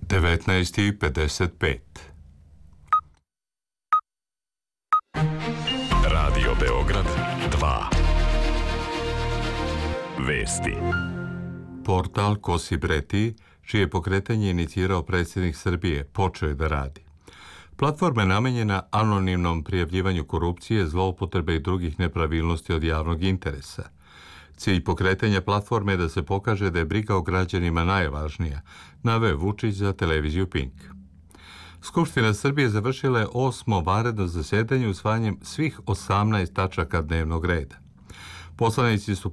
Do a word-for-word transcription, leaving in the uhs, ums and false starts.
devetnaest i pedeset pet. Radio Beograd dva. Vesti. Portal Kosi Breti, čije pokretanje inicirao predsjednik Srbije, počeo je da radi. Platforma je namenjena anonimnom prijavljivanju korupcije, zloupotrebe i drugih nepravilnosti od javnog interesa. Cilj pokretanja platforme je da se pokaže da je briga o građanima najvažnija, naveo Vučić za televiziju Pink. Skupština Srbije završila je osmo vanredno zasedanje usvajanjem svih osamnaest tačaka dnevnog reda. Poslanici su